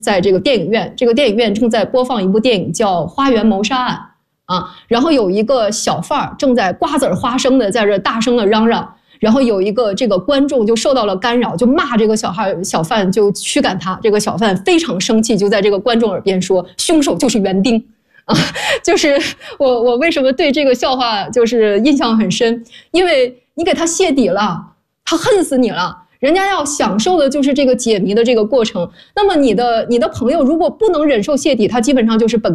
在这个电影院，这个电影院正在播放一部电影叫《花园谋杀案》啊，然后有一个小贩儿正在瓜子儿花生的在这大声的嚷嚷，然后有一个这个观众就受到了干扰，就骂这个小贩就驱赶他，这个小贩非常生气，就在这个观众耳边说：“凶手就是园丁。”啊，就是我为什么对这个笑话就是印象很深，因为你给他泄底了，他恨死你了。人家要享受的就是这个解谜的这个过程。那么你的朋友如果不能忍受泄底，他基本上就是本